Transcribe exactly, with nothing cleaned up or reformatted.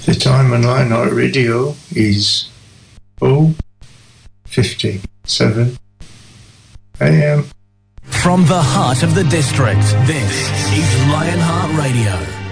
The time on Lionheart Radio is oh fifty-seven a.m. From the heart of the district, this is Lionheart Radio.